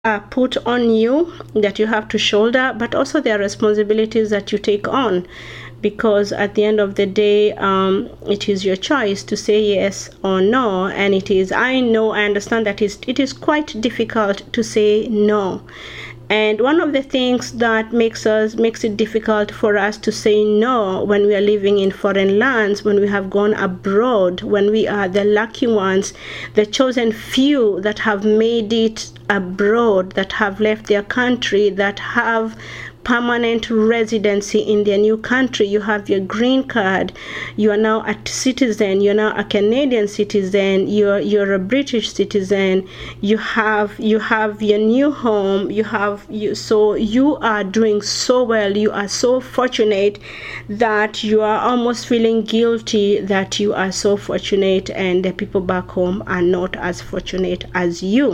are put on you that you have to shoulder, but also there are responsibilities that you take on, because at the end of the day, it is your choice to say yes or no. And I understand that it is quite difficult to say no. And one of the things that makes it difficult for us to say no when we are living in foreign lands, when we have gone abroad, when we are the lucky ones, the chosen few that have made it abroad, that have left their country, that have permanent residency in their new country. You have your green card, you are now a citizen, you're now a Canadian citizen, you're a British citizen, you have your new home, so you are doing so well, you are so fortunate that you are almost feeling guilty that you are so fortunate and the people back home are not as fortunate as you.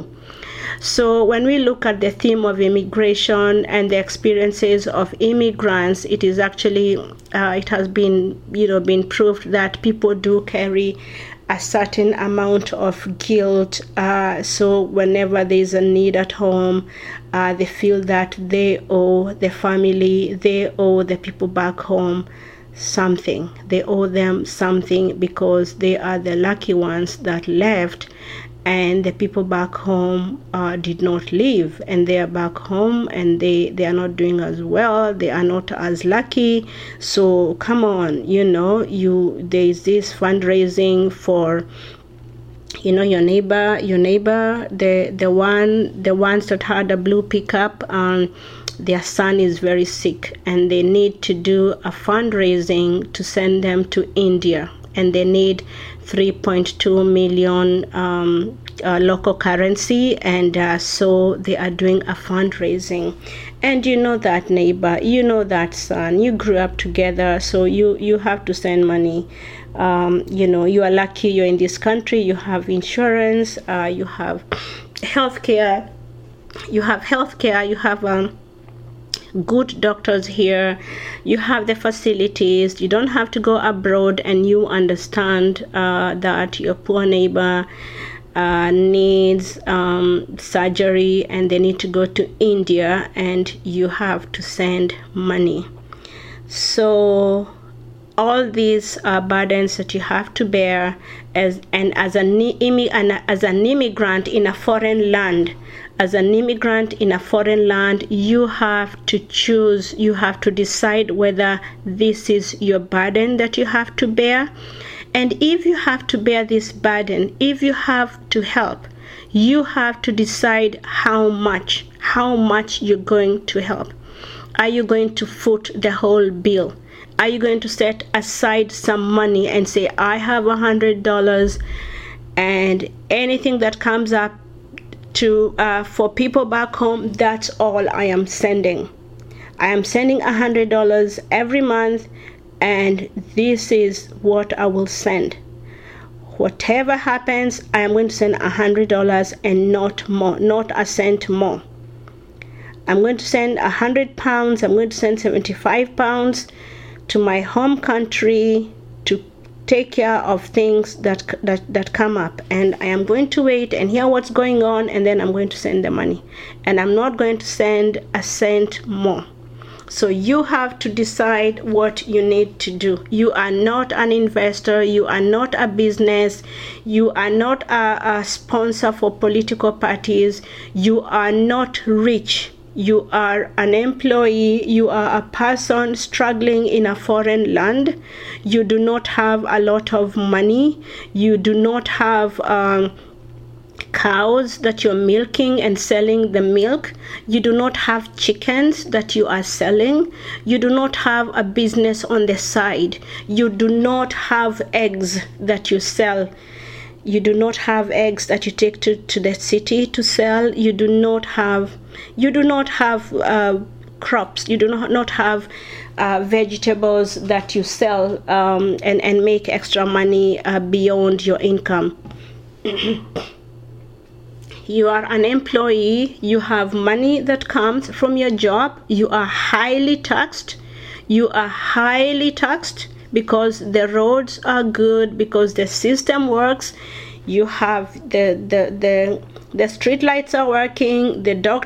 So when we look at the theme of immigration and the experiences of immigrants, it is actually it has been been proved that people do carry a certain amount of guilt. So whenever there is a need at home, they feel that they owe the family, they owe the people back home something. They owe them something because they are the lucky ones that left, and the people back home did not leave, and they are back home and they are not doing as well, they are not as lucky. So come on, there is this fundraising for your neighbor, the ones that had a blue pickup, their son is very sick and they need to do a fundraising to send them to India, and they need 3.2 million local currency, and so they are doing a fundraising. And that neighbor, that son, you grew up together, so you have to send money. You are lucky you're in this country, you have insurance, you have healthcare, you have good doctors here, you have the facilities, you don't have to go abroad, and you understand that your poor neighbor needs surgery and they need to go to India, and you have to send money. So all these burdens that you have to bear as an immigrant in a foreign land. As an immigrant in a foreign land, you have to choose, you have to decide whether this is your burden that you have to bear. And if you have to bear this burden, if you have to help, you have to decide how much you're going to help. Are you going to foot the whole bill? Are you going to set aside some money and say, I have $100 and anything that comes up for people back home, that's all I am sending. I am sending $100 every month, and this is what I will send. Whatever happens, I am going to send $100 and not more, not a cent more. I'm going to send 100 pounds, I'm going to send 75 pounds to my home country to take care of things that come up, and I am going to wait and hear what's going on, and then I'm going to send the money, and I'm not going to send a cent more. So you have to decide what you need to do. You are not an investor, you are not a business, you are not a sponsor for political parties, you are not rich. You are an employee, you are a person struggling in a foreign land, you do not have a lot of money, you do not have cows that you're milking and selling the milk, you do not have chickens that you are selling, you do not have a business on the side, you do not have eggs that you sell. You do not have eggs that you take to the city to sell. You do not have crops. You do not have vegetables that you sell and make extra money beyond your income. You are an employee. You have money that comes from your job. You are highly taxed. Because the roads are good, because the system works. You have the the street lights are working, the dog